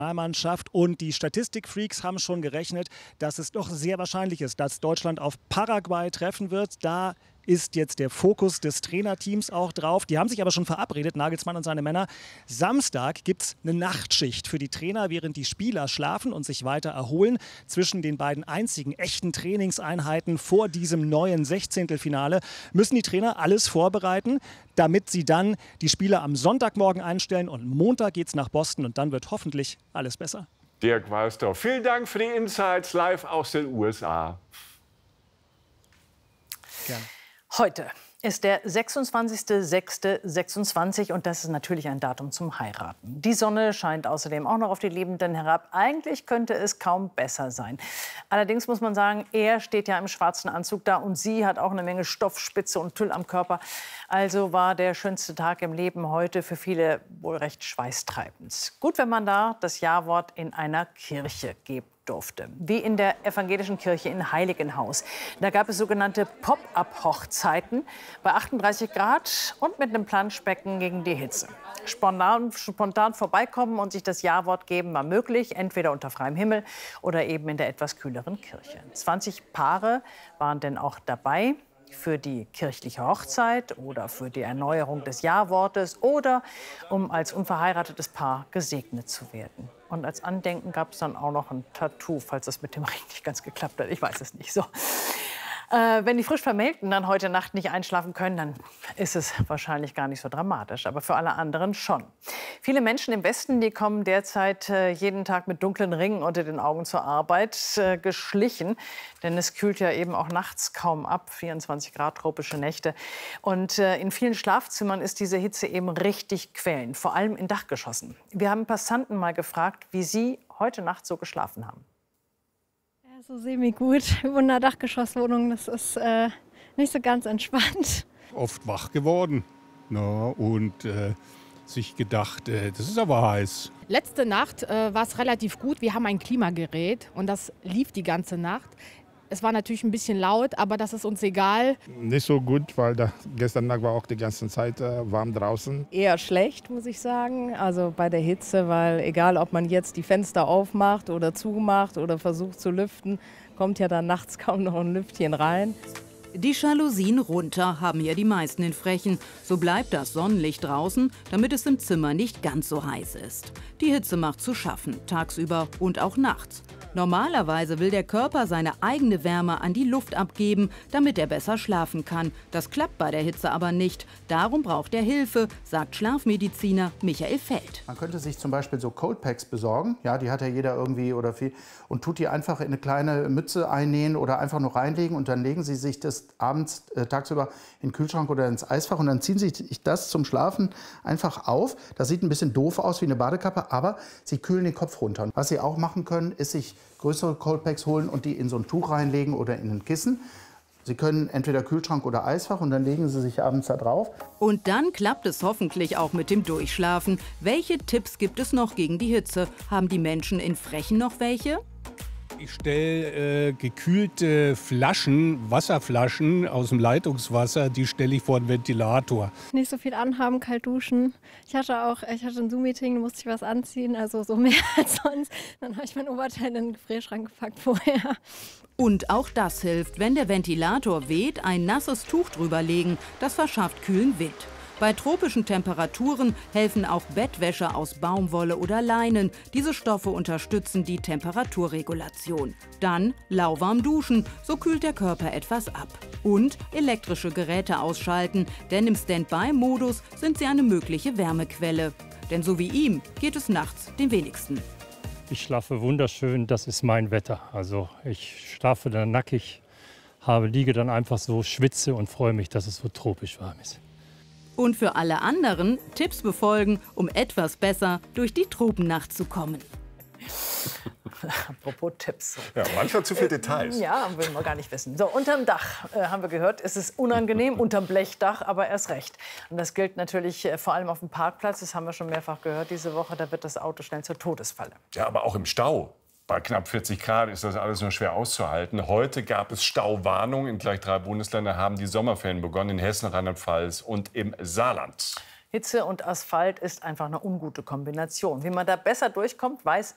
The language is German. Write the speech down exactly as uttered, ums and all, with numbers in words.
Mannschaft und die Statistikfreaks haben schon gerechnet, dass es doch sehr wahrscheinlich ist, dass Deutschland auf Paraguay treffen wird. Da ist jetzt der Fokus des Trainerteams auch drauf. Die haben sich aber schon verabredet, Nagelsmann und seine Männer. Samstag gibt es eine Nachtschicht für die Trainer, während die Spieler schlafen und sich weiter erholen. Zwischen den beiden einzigen echten Trainingseinheiten vor diesem neuen Sechzehntelfinale müssen die Trainer alles vorbereiten, damit sie dann die Spieler am Sonntagmorgen einstellen. Und Montag geht es nach Boston und dann wird hoffentlich alles besser. Dirk Walsdorf, vielen Dank für die Insights live aus den U S A. Gerne. Heute ist der sechsundzwanzigster sechster sechsundzwanzig und das ist natürlich ein Datum zum Heiraten. Die Sonne scheint außerdem auch noch auf die Liebenden herab. Eigentlich könnte es kaum besser sein. Allerdings muss man sagen, er steht ja im schwarzen Anzug da und sie hat auch eine Menge Stoff, Spitze und Tüll am Körper. Also war der schönste Tag im Leben heute für viele wohl recht schweißtreibend. Gut, wenn man da das Ja-Wort in einer Kirche gibt durfte, wie in der evangelischen Kirche in Heiligenhaus. Da gab es sogenannte Pop-up-Hochzeiten bei achtunddreißig Grad und mit einem Planschbecken gegen die Hitze. Spontan, spontan vorbeikommen und sich das Ja-Wort geben war möglich, entweder unter freiem Himmel oder eben in der etwas kühleren Kirche. zwanzig Paare waren denn auch dabei für die kirchliche Hochzeit oder für die Erneuerung des Ja-Wortes oder um als unverheiratetes Paar gesegnet zu werden. Und als Andenken gab es dann auch noch ein Tattoo, falls das mit dem Ring nicht ganz geklappt hat. Ich weiß es nicht. So. Äh, wenn die frisch Vermählten dann heute Nacht nicht einschlafen können, dann ist es wahrscheinlich gar nicht so dramatisch. Aber für alle anderen schon. Viele Menschen im Westen, die kommen derzeit äh, jeden Tag mit dunklen Ringen unter den Augen zur Arbeit äh, geschlichen. Denn es kühlt ja eben auch nachts kaum ab. vierundzwanzig Grad, tropische Nächte. Und äh, in vielen Schlafzimmern ist diese Hitze eben richtig quälend. Vor allem in Dachgeschossen. Wir haben Passanten mal gefragt, wie sie heute Nacht so geschlafen haben. So semi-gut. Ich wohne in einer Dachgeschosswohnung, das ist äh, nicht so ganz entspannt. Oft wach geworden, na, und äh, sich gedacht, äh, das ist aber heiß. Letzte Nacht äh, war es relativ gut. Wir haben ein Klimagerät und das lief die ganze Nacht. Es war natürlich ein bisschen laut, aber das ist uns egal. Nicht so gut, weil da, gestern Nacht war auch die ganze Zeit äh, warm draußen. Eher schlecht, muss ich sagen, also bei der Hitze, weil egal, ob man jetzt die Fenster aufmacht oder zumacht oder versucht zu lüften, kommt ja dann nachts kaum noch ein Lüftchen rein. Die Jalousien runter haben ja die meisten in Frechen. So bleibt das Sonnenlicht draußen, damit es im Zimmer nicht ganz so heiß ist. Die Hitze macht zu schaffen, tagsüber und auch nachts. Normalerweise will der Körper seine eigene Wärme an die Luft abgeben, damit er besser schlafen kann. Das klappt bei der Hitze aber nicht. Darum braucht er Hilfe, sagt Schlafmediziner Michael Feld. Man könnte sich zum Beispiel so Cold Packs besorgen, ja, die hat ja jeder irgendwie oder viel, und tut die einfach in eine kleine Mütze einnähen oder einfach nur reinlegen und dann legen Sie sich das abends, äh, tagsüber in den Kühlschrank oder ins Eisfach und dann ziehen Sie sich das zum Schlafen einfach auf. Das sieht ein bisschen doof aus wie eine Badekappe, aber Sie kühlen den Kopf runter. Was Sie auch machen können, ist sich größere Cold Packs holen und die in so ein Tuch reinlegen oder in ein Kissen. Sie können entweder Kühlschrank oder Eisfach und dann legen Sie sich abends da drauf. Und dann klappt es hoffentlich auch mit dem Durchschlafen. Welche Tipps gibt es noch gegen die Hitze? Haben die Menschen in Frechen noch welche? Ich stelle äh, gekühlte Flaschen, Wasserflaschen aus dem Leitungswasser, die stelle ich vor den Ventilator. Nicht so viel anhaben, kalt duschen. Ich hatte auch, ich hatte ein Zoom-Meeting, da musste ich was anziehen, also so mehr als sonst. Dann habe ich mein Oberteil in den Gefrierschrank gepackt vorher. Und auch das hilft, wenn der Ventilator weht, ein nasses Tuch drüber legen. Das verschafft kühlen Wind. Bei tropischen Temperaturen helfen auch Bettwäsche aus Baumwolle oder Leinen. Diese Stoffe unterstützen die Temperaturregulation. Dann lauwarm duschen, so kühlt der Körper etwas ab. Und elektrische Geräte ausschalten, denn im Standby-Modus sind sie eine mögliche Wärmequelle. Denn so wie ihm geht es nachts den wenigsten. Ich schlafe wunderschön, das ist mein Wetter. Also ich schlafe dann nackig, habe, liege dann einfach so, schwitze und freue mich, dass es so tropisch warm ist. Und für alle anderen Tipps befolgen, um etwas besser durch die Tropennacht zu kommen. Apropos Tipps. Ja, manchmal zu viele Details. Ja, will man gar nicht wissen. So, unterm Dach, äh, haben wir gehört, ist es unangenehm, unterm Blechdach, aber erst recht. Und das gilt natürlich äh, vor allem auf dem Parkplatz, das haben wir schon mehrfach gehört diese Woche, da wird das Auto schnell zur Todesfalle. Ja, aber auch im Stau. Bei knapp vierzig Grad ist das alles nur schwer auszuhalten. Heute gab es Stauwarnungen. In gleich drei Bundesländern haben die Sommerferien begonnen, in Hessen, Rheinland-Pfalz und im Saarland. Hitze und Asphalt ist einfach eine ungute Kombination. Wie man da besser durchkommt, weiß